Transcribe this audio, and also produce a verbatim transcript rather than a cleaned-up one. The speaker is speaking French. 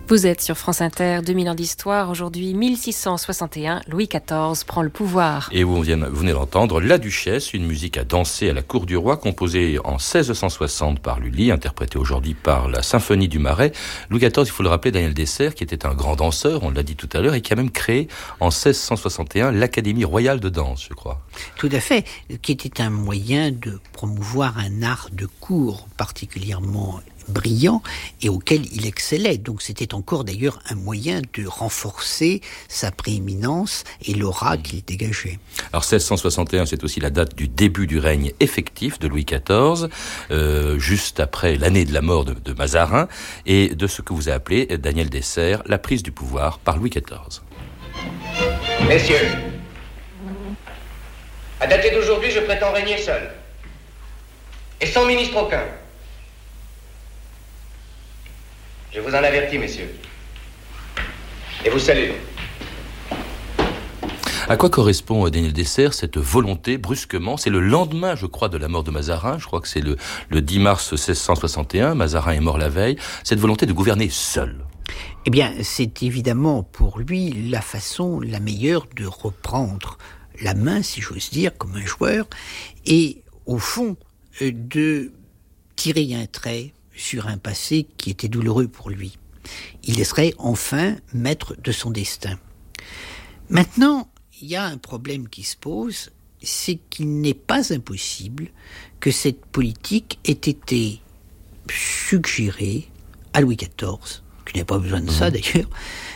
Vous êtes sur France Inter, deux mille ans d'histoire. Aujourd'hui, mille six cent soixante et un, Louis quatorze prend le pouvoir. Et vous venez d'entendre La Duchesse, une musique à danser à la cour du roi, composée en seize cent soixante par Lully, interprétée aujourd'hui par la Symphonie du Marais. Louis quatorze, il faut le rappeler, Daniel Dessert, qui était un grand danseur, on l'a dit tout à l'heure, et qui a même créé en seize cent soixante et un l'Académie royale de danse, je crois. Tout à fait, qui était un moyen de promouvoir un art de cour particulièrement brillant et auquel il excellait. Donc c'était encore d'ailleurs un moyen de renforcer sa prééminence et l'aura qu'il dégageait. Alors seize cent soixante et un, c'est aussi la date du début du règne effectif de Louis quatorze, euh, juste après l'année de la mort de, de Mazarin, et de ce que vous avez appelé, Daniel Dessert, la prise du pouvoir par Louis quatorze. Messieurs, à dater d'aujourd'hui, je prétends régner seul, et sans ministre aucun. Je vous en avertis, messieurs. Et vous salue. À quoi correspond, Daniel Dessert, cette volonté, brusquement? C'est le lendemain, je crois, de la mort de Mazarin. Je crois que c'est le, le dix mars seize cent soixante et un. Mazarin est mort la veille. Cette volonté de gouverner seul. Eh bien, c'est évidemment pour lui la façon la meilleure de reprendre la main, si j'ose dire, comme un joueur, et au fond, de tirer un trait sur un passé qui était douloureux pour lui. Il serait enfin maître de son destin. Maintenant, il y a un problème qui se pose, c'est qu'il n'est pas impossible que cette politique ait été suggérée à Louis quatorze, qui n'avait pas besoin de ça d'ailleurs,